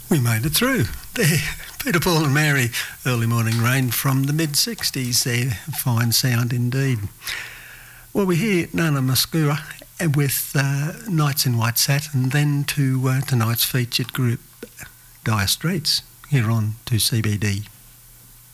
We made it through. There, Peter, Paul and Mary, Early Morning Rain from the mid-60s there. Fine sound indeed. Well, we hear Nana Muscura with Nights in White Satin, and then to tonight's featured group, Dire Straits, here on 2CBD.